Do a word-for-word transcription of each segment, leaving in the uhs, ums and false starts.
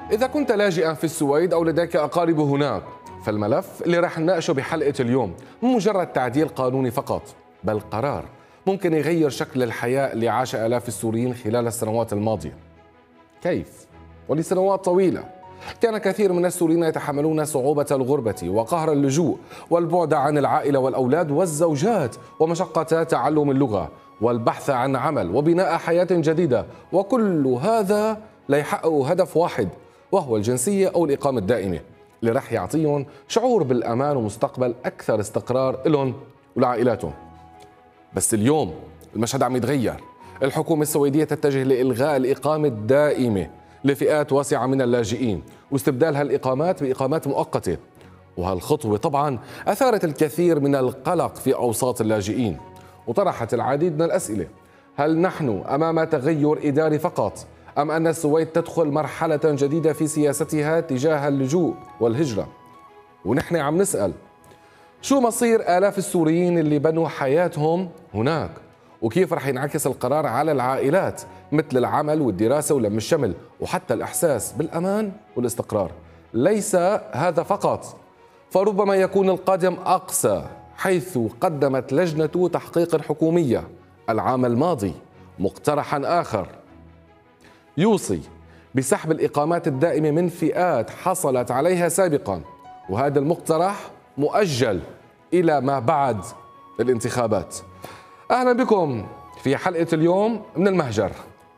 إذا كنت لاجئا في السويد أو لديك أقارب هناك، فالملف اللي راح نناقشه بحلقة اليوم مو مجرد تعديل قانوني فقط، بل قرار ممكن يغير شكل الحياة اللي عاش آلاف السوريين خلال السنوات الماضية. كيف؟ ولسنوات طويلة كان كثير من السوريين يتحملون صعوبة الغربة وقهر اللجوء والبعد عن العائلة والأولاد والزوجات ومشقة تعلم اللغة والبحث عن عمل وبناء حياة جديدة، وكل هذا ليحقق هدف واحد، وهو الجنسية أو الإقامة الدائمة اللي رح يعطيهم شعور بالأمان ومستقبل أكثر استقرار لهم ولعائلاتهم. بس اليوم المشهد عم يتغير. الحكومة السويدية تتجه لإلغاء الإقامة الدائمة لفئات واسعة من اللاجئين واستبدال هالإقامات بإقامات مؤقتة، وهالخطوة طبعا أثارت الكثير من القلق في أوساط اللاجئين وطرحت العديد من الأسئلة. هل نحن أمام تغير إداري فقط، أم أن السويد تدخل مرحلة جديدة في سياستها تجاه اللجوء والهجرة؟ ونحن عم نسأل شو مصير آلاف السوريين اللي بنوا حياتهم هناك، وكيف رح ينعكس القرار على العائلات مثل العمل والدراسة ولم الشمل وحتى الإحساس بالأمان والاستقرار. ليس هذا فقط، فربما يكون القادم أقسى، حيث قدمت لجنة تحقيق حكومية العام الماضي مقترحا آخر يوصي بسحب الإقامات الدائمة من فئات حصلت عليها سابقا، وهذا المقترح مؤجل إلى ما بعد الانتخابات. أهلا بكم في حلقة اليوم من المهجر.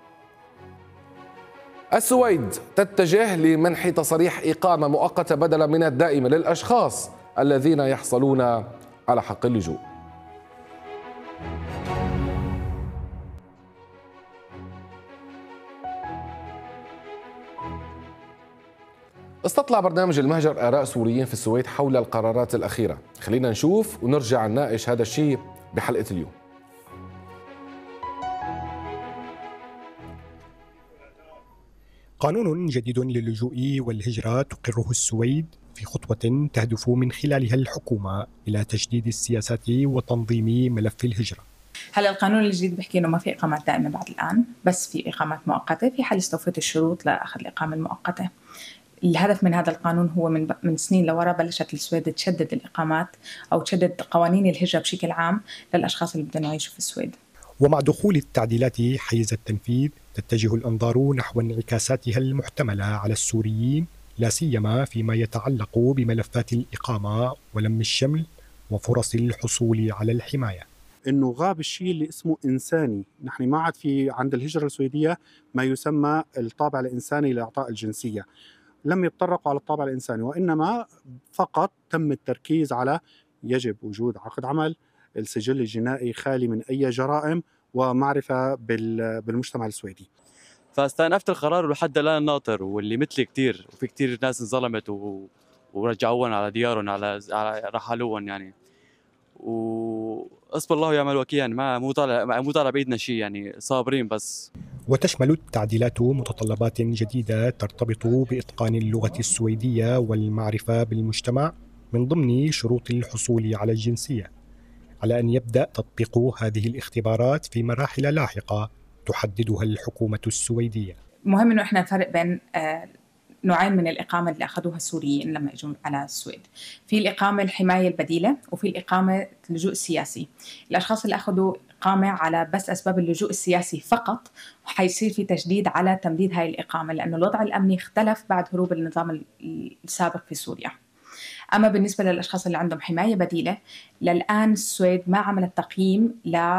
السويد تتجه لمنح تصريح إقامة مؤقتة بدلا من الدائمة للأشخاص الذين يحصلون على حق اللجوء. استطلع برنامج المهجر آراء سوريين في السويد حول القرارات الأخيرة. خلينا نشوف ونرجع نناقش هذا الشيء بحلقة اليوم. قانون جديد للجوء والهجرة تقره السويد في خطوة تهدف من خلالها الحكومة إلى تجديد السياسات وتنظيم ملف الهجرة. هلا القانون الجديد بيحكي انه ما في اقامات دائمه بعد الان، بس في اقامات مؤقته في حال استوفت الشروط لاخذ الاقامه المؤقته. الهدف من هذا القانون هو من من سنين لورا بلشت السويد تشدد الاقامات او تشدد قوانين الهجره بشكل عام للاشخاص اللي بدهم يعيشوا في السويد. ومع دخول التعديلات حيز التنفيذ تتجه الأنظار نحو انعكاساتها المحتملة على السوريين، لا سيما فيما يتعلق بملفات الإقامة ولم الشمل وفرص الحصول على الحماية. إنه غاب الشيء اللي اسمه إنساني. نحن ما عاد في عند الهجرة السويدية ما يسمى الطابع الإنساني لإعطاء الجنسية. لم يتطرقوا على الطابع الإنساني، وإنما فقط تم التركيز على يجب وجود عقد عمل، السجل الجنائي خالي من أي جرائم، ومعرفة بالمجتمع السويدي. فاستأنفت القرار لحد الآن ناطر، واللي مثلي كتير، وفي كتير ناس انظلمت و... ورجعوهم على ديارهم، على على رحلوهم يعني. وأصبر الله يعمل وكيل، يعني ما مو طالع مو طالع بإيدنا شيء، يعني صابرين بس. وتشمل التعديلات متطلبات جديدة ترتبط بإتقان اللغة السويدية والمعرفة بالمجتمع من ضمن شروط الحصول على الجنسية، على أن يبدأ تطبيق هذه الاختبارات في مراحل لاحقة تحددها الحكومة السويدية. مهم إنه إحنا نفرق بين نوعين من الإقامة اللي أخذوها السوريين لما يجوا على السويد. في الإقامة الحماية البديلة، وفي الإقامة اللجوء السياسي. الأشخاص اللي أخذوا إقامة على بس أسباب اللجوء السياسي فقط حيصير في تجديد على تمديد هاي الإقامة، لأنه الوضع الأمني اختلف بعد هروب النظام السابق في سوريا. أما بالنسبة للأشخاص اللي عندهم حماية بديلة، للآن السويد ما عملت تقييم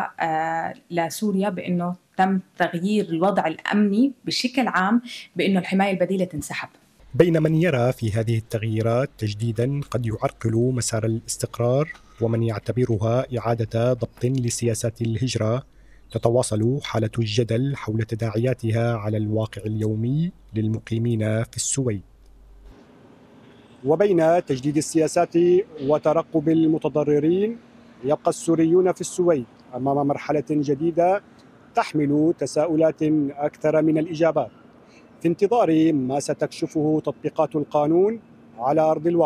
لسوريا بأنه تم تغيير الوضع الأمني بشكل عام بأنه الحماية البديلة تنسحب. بين من يرى في هذه التغييرات تجديدا قد يعرقل مسار الاستقرار، ومن يعتبرها إعادة ضبط لسياسات الهجرة، تتواصل حالة الجدل حول تداعياتها على الواقع اليومي للمقيمين في السويد. وبين تجديد السياسات وترقب المتضررين، يبقى السوريون في السويد أمام مرحلة جديدة تحمل تساؤلات أكثر من الإجابات، في انتظار ما ستكشفه تطبيقات القانون على أرض الواقع.